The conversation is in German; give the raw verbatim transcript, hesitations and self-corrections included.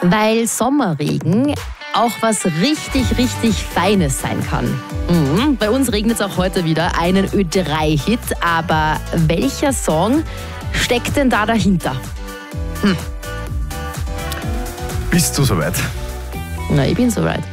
Weil Sommerregen auch was richtig, richtig Feines sein kann. Mhm. Bei uns regnet es auch heute wieder, einen Ö drei Hit, aber welcher Song steckt denn da dahinter? Hm. Bist du soweit? Na, ich bin soweit.